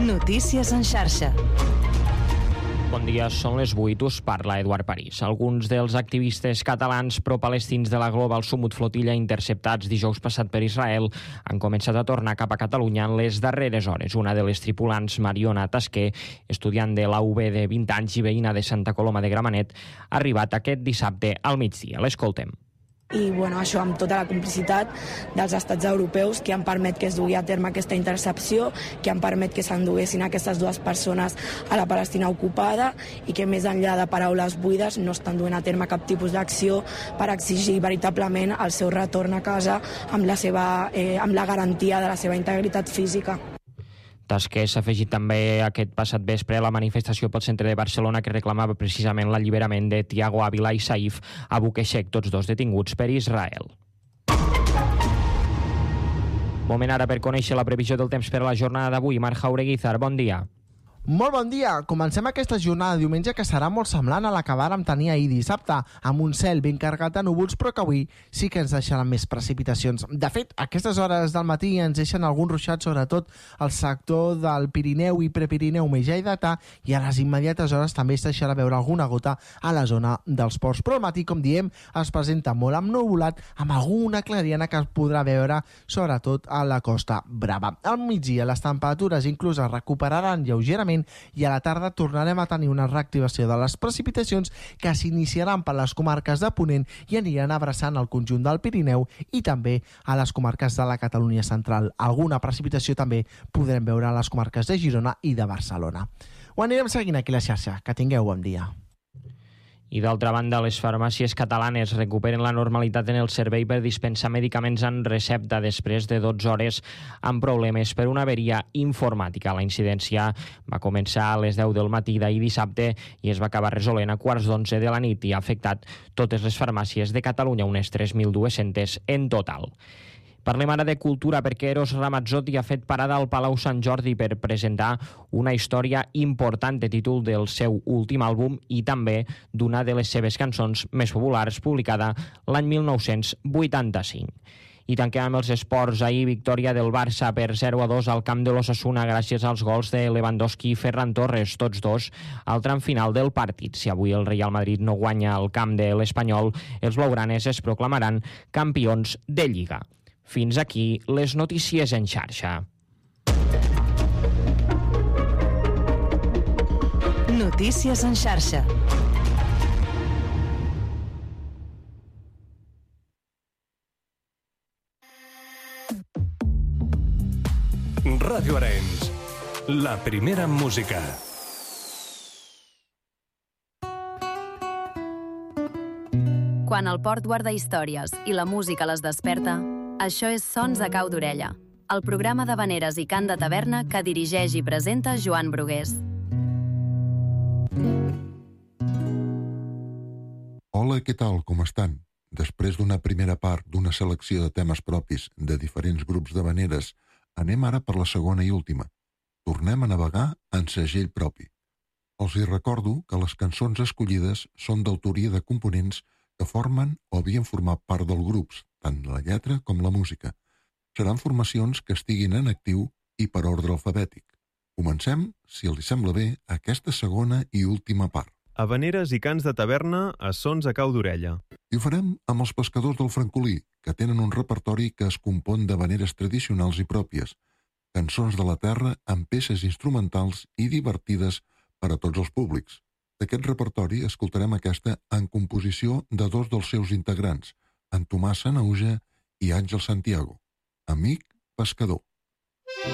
Notícies en xarxa. Bon dia, són les 8, us parla Eduard París. Alguns dels activistes catalans pro-palestins de la Global Summit Flotilla interceptats dijous passat per Israel han començat a tornar cap a Catalunya en les darreres hores. Una de les tripulants, Mariona Tasquer, estudiant de la UB de 20 anys i veïna de Santa Coloma de Gramenet, ha arribat aquest dissabte al migdia. L'escoltem. I això amb tota la complicitat dels estats europeus que han permet que es dugui a terme aquesta intercepció, que han permet que s'enduguessin aquestes dues persones a la Palestina ocupada i que més enllà de paraules buides no estan duent a terme cap tipus d'acció per exigir veritablement el seu retorn a casa amb la garantia de la seva integritat física. Tasquer s'ha afegit també aquest passat vespre a la manifestació pel centre de Barcelona que reclamava precisament l'alliberament de Tiago Ávila i Saif Abu Keshek, tots dos detinguts per Israel. Moment ara per conèixer la previsió del temps per a la jornada d'avui. Marc Jaureguizar, bon dia. Molt bon dia! Comencem aquesta jornada de diumenge que serà molt semblant a la que vàrem tenir ahir dissabte, amb un cel ben carregat de núvols, però que avui sí que ens deixaran més precipitacions. De fet, a aquestes hores del matí ens deixen alguns ruixats, sobretot al sector del Pirineu i Prepirineu més lleidatà, i a les immediates hores també es deixarà veure alguna gota a la zona dels ports. Però al matí, com diem, es presenta molt ennuvolat, amb alguna clariana que es podrà veure, sobretot a la Costa Brava. Al migdia, les temperatures inclús es recuperaran lleugerament i a la tarda tornarem a tenir una reactivació de les precipitacions que s'iniciaran per les comarques de Ponent i aniran abraçant el conjunt del Pirineu i també a les comarques de la Catalunya central. Alguna precipitació també podrem veure a les comarques de Girona i de Barcelona. Ho anirem seguint aquí a la xarxa. Que tingueu bon dia. I d'altra banda, les farmàcies catalanes recuperen la normalitat en el servei per dispensar medicaments en recepta després de 12 hores amb problemes per una averia informàtica. La incidència va començar a les 10 del matí d'ahir dissabte i es va acabar resolent a quarts d'11 de la nit i ha afectat totes les farmàcies de Catalunya, unes 3.200 en total. Parlem ara de cultura perquè Eros Ramazzotti ha fet parada al Palau Sant Jordi per presentar una història important de títol del seu últim àlbum i també d'una de les seves cançons més populars publicada l'any 1985. I tanquem amb els esports. Ahir victòria del Barça per 0-2 al camp de l'Osasuna gràcies als gols de Lewandowski i Ferran Torres, tots dos al tram final del partit. Si avui el Real Madrid no guanya al camp de l'Espanyol, els blaugranes es proclamaran campions de Lliga. Fins aquí les notícies en xarxa. Notícies en xarxa. Ràdio Arenys, la primera en música. Quan el port guarda històries i la música les desperta, això és Sons a cau d'orella, el programa d'havaneres i cant de taverna que dirigeix i presenta Joan Brugués. Hola, què tal? Com estan? Després d'una primera part d'una selecció de temes propis de diferents grups d'havaneres, anem ara per la segona i última. Tornem a navegar en segell propi. Els hi recordo que les cançons escollides són d'autoria de components que formen o havien format part dels grups, tant la lletra com la música. Seran formacions que estiguin en actiu i per ordre alfabètic. Comencem, si els sembla bé, aquesta segona i última part. Havaneres i cants de taverna a Sons a cau d'orella. I ho farem amb els pescadors del Francolí, que tenen un repertori que es compon d'havaneres tradicionals i pròpies, cançons de la terra amb peces instrumentals i divertides per a tots els públics. D'aquest repertori escoltarem aquesta en composició de dos dels seus integrants, en Tomàs Sanauja i Àngel Santiago, Amic Pescador.